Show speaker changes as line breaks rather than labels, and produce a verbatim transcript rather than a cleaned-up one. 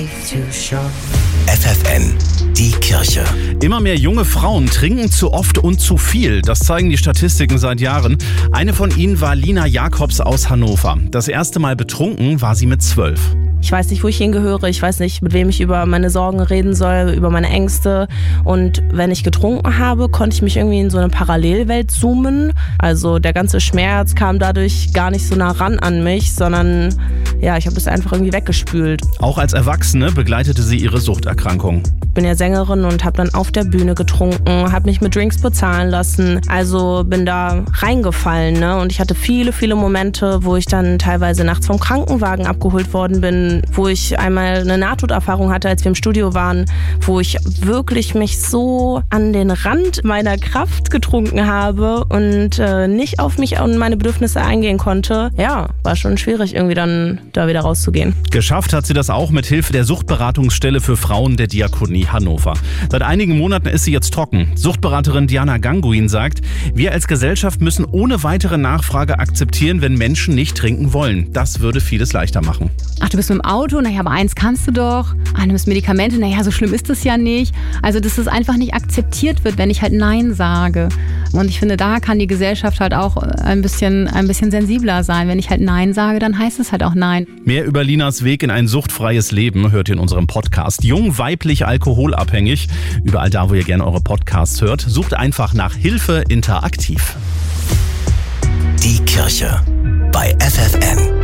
life too short.
F F N, die Kirche.
Immer mehr junge Frauen trinken zu oft und zu viel. Das zeigen die Statistiken seit Jahren. Eine von ihnen war Lina Jacobs aus Hannover. Das erste Mal betrunken war sie mit zwölf.
Ich weiß nicht, wo ich hingehöre. Ich weiß nicht, mit wem ich über meine Sorgen reden soll, über meine Ängste. Und wenn ich getrunken habe, konnte ich mich irgendwie in so eine Parallelwelt zoomen. Also der ganze Schmerz kam dadurch gar nicht so nah ran an mich, sondern ja, ich habe das einfach irgendwie weggespült.
Auch als Erwachsene begleitete sie ihre Suchterkrankung.
Ich bin ja Sängerin und habe dann auf der Bühne getrunken, habe mich mit Drinks bezahlen lassen. Also bin da reingefallen, ne? Und ich hatte viele, viele Momente, wo ich dann teilweise nachts vom Krankenwagen abgeholt worden bin, wo ich einmal eine Nahtoderfahrung hatte, als wir im Studio waren, wo ich wirklich mich so an den Rand meiner Kraft getrunken habe und äh, nicht auf mich und meine Bedürfnisse eingehen konnte. Ja, war schon schwierig, irgendwie dann da wieder rauszugehen.
Geschafft hat sie das auch mit Hilfe der Suchtberatungsstelle für Frauen der Diakonie Hannover. Seit einigen Monaten ist sie jetzt trocken. Suchtberaterin Diana Ganguin sagt, wir als Gesellschaft müssen ohne weitere Nachfrage akzeptieren, wenn Menschen nicht trinken wollen. Das würde vieles leichter machen.
Ach, du bist mit dem Auto? Naja, aber eins kannst du doch. Ah, du nimmst Medikamente? Naja, so schlimm ist das ja nicht. Also, dass es einfach nicht akzeptiert wird, wenn ich halt Nein sage. Und ich finde, da kann die Gesellschaft halt auch ein bisschen, ein bisschen sensibler sein. Wenn ich halt Nein sage, dann heißt es halt auch Nein.
Mehr über Linas Weg in ein suchtfreies Leben hört ihr in unserem Podcast. Jung, weiblich, alkoholabhängig. Überall da, wo ihr gerne eure Podcasts hört. Sucht einfach nach Hilfe interaktiv.
Die Kirche bei F F N.